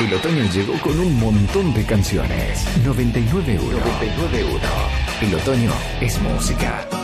El otoño llegó con un montón de canciones. 99.1. 99.1. El otoño es música.